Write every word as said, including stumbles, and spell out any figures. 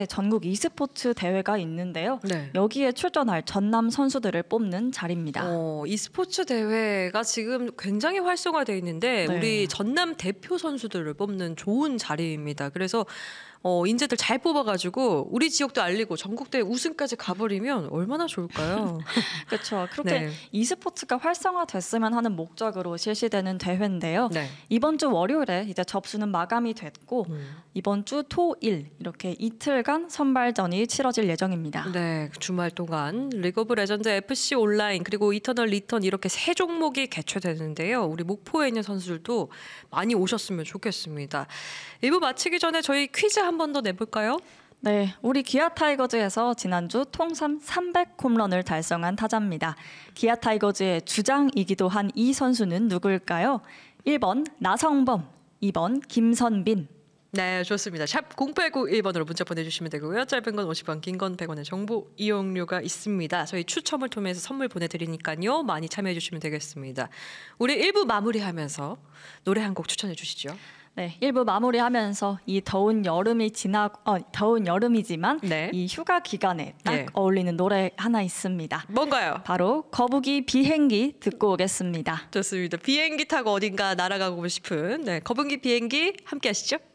전국 e스포츠 대회가 있는데요. 네. 여기에 출전할 전남 선수들을 뽑는 자리입니다. 어, e스포츠 대회가 지금 굉장히 활성화되어 있는데 네. 우리 전남 대표 선수들을 뽑는 좋은 자리입니다. 그래서 어, 인재들 잘 뽑아가지고 우리 지역도 알리고 전국대회 우승까지 가버리면 얼마나 좋을까요? 그렇죠. 그렇게 네. e스포츠가 활성화됐으면 하는 목적으로 실시되는 대회인데요. 네. 이번 주 월요일에 이제 접수는 마감이 됐고 음. 이번 주 토, 일 이렇게 이틀간 선발전이 치러질 예정입니다. 네, 주말 동안 리그 오브 레전드 에프씨 온라인 그리고 이터널 리턴 이렇게 세 종목이 개최되는데요. 우리 목포에 있는 선수들도 많이 오셨으면 좋겠습니다. 일 부 마치기 전에 저희 퀴즈 한 번 더 내볼까요? 네, 우리 기아 타이거즈에서 지난주 통산 삼백 홈런을 달성한 타자입니다. 기아 타이거즈의 주장이기도 한 이 선수는 누구일까요? 일 번 나성범, 이 번 김선빈. 네, 좋습니다. 샵 공팔구일 번으로 문자 보내주시면 되고요. 짧은 건 오십 원, 긴 건 백 원의 정보 이용료가 있습니다. 저희 추첨을 통해서 선물 보내드리니까요. 많이 참여해 주시면 되겠습니다. 우리 일 부 마무리하면서 노래 한 곡 추천해 주시죠. 네, 일 부 마무리하면서 이 더운 여름이 지나 어, 더운 여름이지만 네. 이 휴가 기간에 딱 네. 어울리는 노래 하나 있습니다. 뭔가요? 바로 거북이 비행기 듣고 오겠습니다. 좋습니다. 비행기 타고 어딘가 날아가고 싶은 네, 거북이 비행기 함께 하시죠.